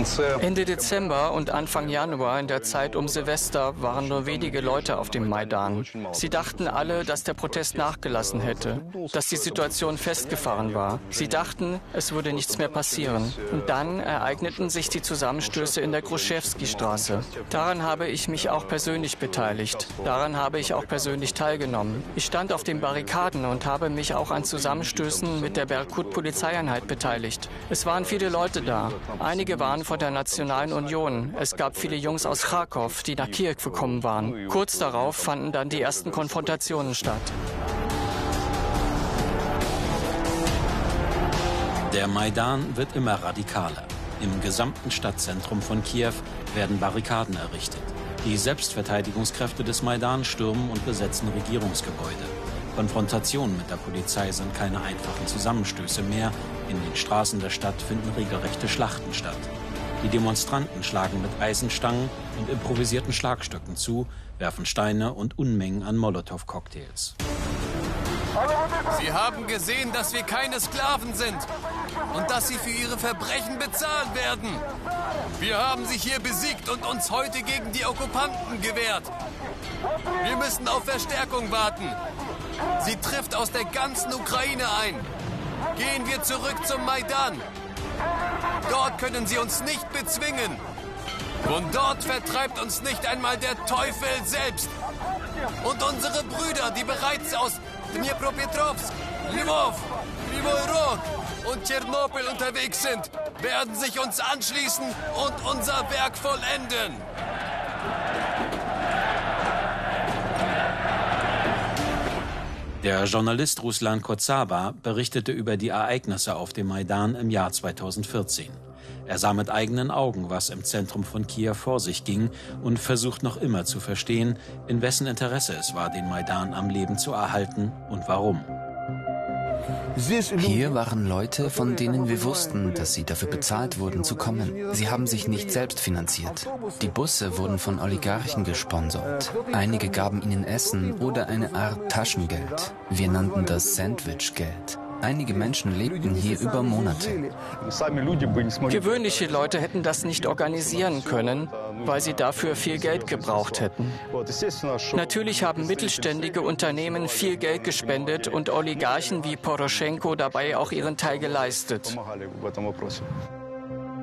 Ende Dezember und Anfang Januar, in der Zeit um Silvester, waren nur wenige Leute auf dem Maidan. Sie dachten alle, dass der Protest nachgelassen hätte, dass die Situation festgefahren war. Sie dachten, es würde nichts mehr passieren. Und dann ereigneten sich die Zusammenstöße in der Gruszewski-Straße. Daran habe ich mich auch persönlich beteiligt. Daran habe ich auch persönlich teilgenommen. Ich stand auf den Barrikaden und habe mich auch an Zusammenstößen mit der Berkut-Polizeieinheit beteiligt. Es waren viele Leute da. Einige waren von der Nationalen Union. Es gab viele Jungs aus Charkow, die nach Kiew gekommen waren. Kurz darauf fanden dann die ersten Konfrontationen statt. Der Maidan wird immer radikaler. Im gesamten Stadtzentrum von Kiew werden Barrikaden errichtet. Die Selbstverteidigungskräfte des Maidan stürmen und besetzen Regierungsgebäude. Konfrontationen mit der Polizei sind keine einfachen Zusammenstöße mehr. In den Straßen der Stadt finden regelrechte Schlachten statt. Die Demonstranten schlagen mit Eisenstangen und improvisierten Schlagstöcken zu, werfen Steine und Unmengen an Molotow-Cocktails. Sie haben gesehen, dass wir keine Sklaven sind und dass sie für ihre Verbrechen bezahlt werden. Wir haben sie hier besiegt und uns heute gegen die Okkupanten gewehrt. Wir müssen auf Verstärkung warten. Sie trifft aus der ganzen Ukraine ein. Gehen wir zurück zum Maidan. Dort können sie uns nicht bezwingen. Von dort vertreibt uns nicht einmal der Teufel selbst. Und unsere Brüder, die bereits aus Dnipropetrovsk, Lwów, Kryvyi Rog und Tschernobyl unterwegs sind, werden sich uns anschließen und unser Werk vollenden. Der Journalist Ruslan Kotzaba berichtete über die Ereignisse auf dem Maidan im Jahr 2014. Er sah mit eigenen Augen, was im Zentrum von Kiew vor sich ging und versucht noch immer zu verstehen, in wessen Interesse es war, den Maidan am Leben zu erhalten und warum. Hier waren Leute, von denen wir wussten, dass sie dafür bezahlt wurden zu kommen. Sie haben sich nicht selbst finanziert. Die Busse wurden von Oligarchen gesponsert. Einige gaben ihnen Essen oder eine Art Taschengeld. Wir nannten das Sandwich-Geld. Einige Menschen lebten hier über Monate. Gewöhnliche Leute hätten das nicht organisieren können, weil sie dafür viel Geld gebraucht hätten. Natürlich haben mittelständige Unternehmen viel Geld gespendet und Oligarchen wie Poroschenko dabei auch ihren Teil geleistet.